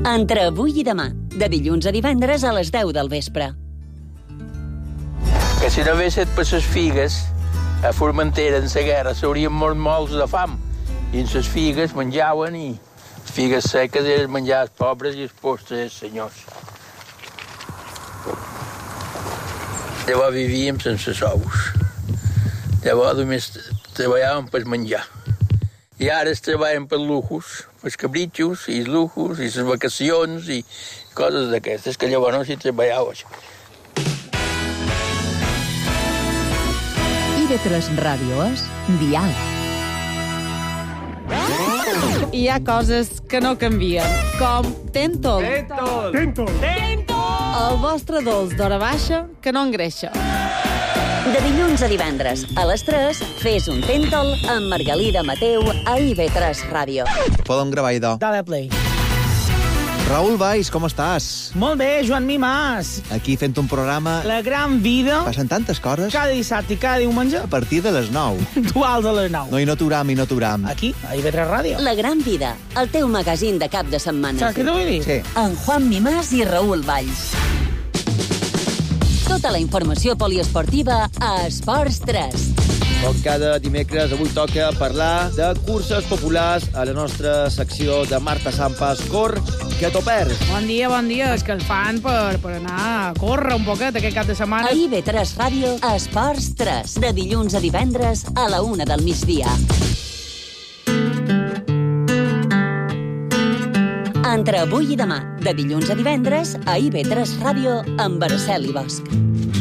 Entre avui i demà, de dilluns a divendres a les 10 del vespre. Que si no haguessin per les figues, a Formentera, en la guerra, s'haurien mort molts de fam. I en les figues menjaven i figues seques eren menjar els pobres i els postres els senyors. Llavors vivíem sense sous. Llavors només treballàvem per menjar. I ara es treballen per lujos, els capritxos i els lujos i les vacacions i coses d'aquestes, que llavors no s'hi treballava això. IB3 Ràdio és diàleg. Hi ha coses que no canvien, com Tentol. Tentol! El vostre dolç d'hora baixa que no engreixa. De dilluns a divendres, a les 3, fes un Tentol amb Margalida Mateu a IB3 Ràdio. Podem gravar, idò. Dale play. Raül Valls, com estàs? Molt bé, Joan Mimàs. Aquí fent un programa... La gran vida, Passen tantes coses cada dissabte i cada diumenge, a partir de les 9. duals a les 9. No, i no t'uram. Aquí, a IB3 Ràdio. La Gran Vida, el teu magazín de cap de setmana. Saps què t'ho vull dir? Sí. En Juan Mimàs i Raül Valls. Tota la informació poliesportiva a Esports 3. Com cada dimecres, avui toca parlar de curses populars a la nostra secció de Marta Sampas. Cor, que t'ho perds. Bon dia. És que el fan per anar a córrer un poquet aquest cap de setmana. A IB3 Ràdio, Esports 3. De dilluns a divendres a la 1 del migdia. Entre avui i demà, de dilluns a divendres, a IB3 Ràdio, amb Araceli Bosch.